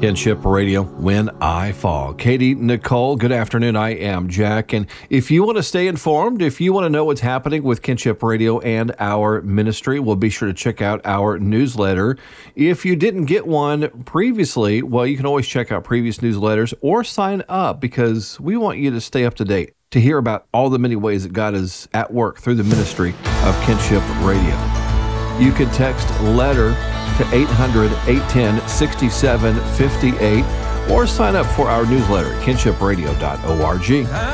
Kinship Radio, When I Fall. Katie, Nicole, good afternoon. I am Jack. And if you want to stay informed, if you want to know what's happening with Kinship Radio and our ministry, well, be sure to check out our newsletter. If you didn't get one previously, well, you can always check out previous newsletters or sign up because we want you to stay up to date to hear about all the many ways that God is at work through the ministry of Kinship Radio. You can text LETTER to 800-810-6758 or sign up for our newsletter at kinshipradio.org.